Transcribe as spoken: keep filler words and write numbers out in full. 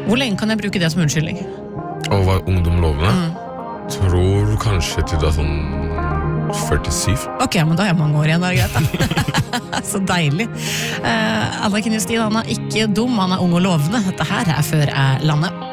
Hvor lenge kan jeg bruke det som unnskyldning? Å være ungdomlovende? Mm. Tror kanskje til det er sånn førtisju. Ok, men da er jeg mange år igjen, da er greit da. Så deilig. Uh, Anniken Justin, han er ikke dum, han er ung og lovende. Dette her er Før jeg lander.